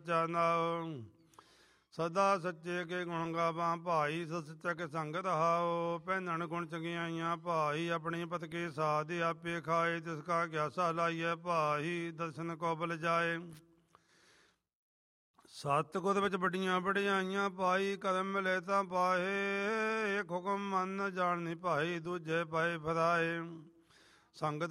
ਸੱਚਾ ਨਾਉ। ਸਦਾ ਸੱਚੇ ਕੇ ਗੁਣ ਗਾਵਾਂ ਭਾਈ, ਸੱਚਾ ਕੇ ਸੰਗਤ ਹਾਓ। ਪਹਿਨਣ ਗੁਣ ਚੰਗਿਆਈਆਂ ਭਾਈ, ਆਪਣੀ ਪਤ ਕੇ ਸਾਧ ਆਪੇ ਖਾਏ। ਤਿਸ ਕਾ ਗਿਆਸਾ ਲਾਈਐ ਭਾਈ, ਦਰਸ਼ਨ ਕੋ ਬਲ ਜਾਏ। ਸਤ ਗੁਤ ਵਿੱਚ ਵੱਡੀਆਂ ਵਡਿਆਈਆਂ ਭਾਈ, ਕਦਮ ਮਿਲੇ ਤਾਂ ਪਾਹੇ। ਇੱਕ ਹੁਕਮ ਮੰਨ ਜਾਣ ਨਹੀਂ ਭਾਈ, ਦੂਜੇ ਪਾਏ ਫਰਾਏ। ਸੰਗਤ